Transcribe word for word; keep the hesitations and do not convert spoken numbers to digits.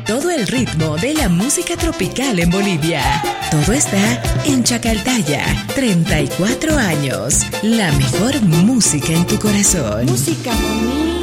todo el ritmo de la música tropical en Bolivia. Todo está en Chacaltaya, treinta y cuatro años. La mejor música en tu corazón. Música bonita.